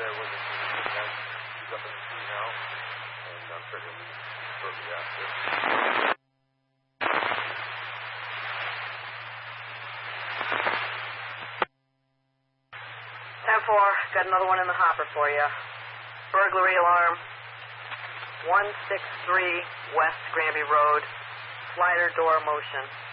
there with us. He's up in the tree now, and I'm sure he'll be shortly after. 10-4, got another one in the hopper for you. Burglary alarm, 163 West Granby Road, slider door motion.